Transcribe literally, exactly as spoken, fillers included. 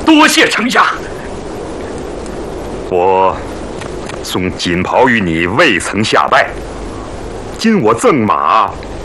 多谢丞相。 我送锦袍与你，未曾下拜。今我赠马，